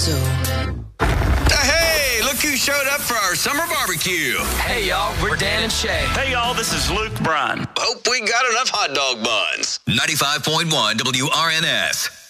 so. Hey, look who showed up for our summer barbecue. Hey, y'all, we're Dan and Shay. Hey, y'all, this is Luke Bryan. Hope we got enough hot dog buns. 95.1 WRNS.